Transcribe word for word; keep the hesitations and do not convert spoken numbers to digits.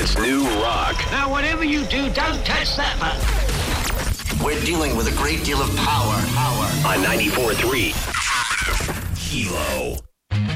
It's new rock. Now, whatever you do, don't touch that button. We're dealing with a great deal of power. Power. On ninety-four point three. Kilo.